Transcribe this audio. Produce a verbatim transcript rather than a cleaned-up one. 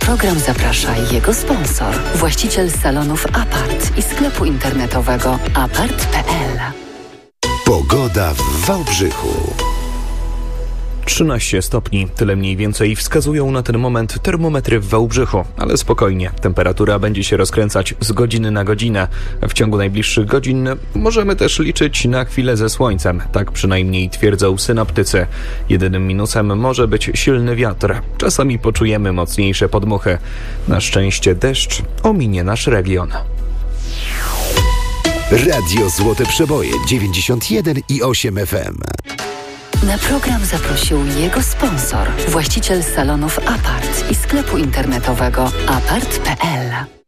program zaprasza jego sponsor, właściciel salonów Apart i sklepu internetowego apart kropka p l. Pogoda w Wałbrzychu. trzynaście stopni, tyle mniej więcej wskazują na ten moment termometry w Wałbrzychu, ale spokojnie, temperatura będzie się rozkręcać z godziny na godzinę. W ciągu najbliższych godzin możemy też liczyć na chwilę ze słońcem, tak przynajmniej twierdzą synoptycy. Jedynym minusem może być silny wiatr, czasami poczujemy mocniejsze podmuchy. Na szczęście deszcz ominie nasz region. Radio Złote Przeboje dziewięćdziesiąt jeden i osiem F M. Na program zaprosił jego sponsor, właściciel salonów Apart i sklepu internetowego apart kropka p l.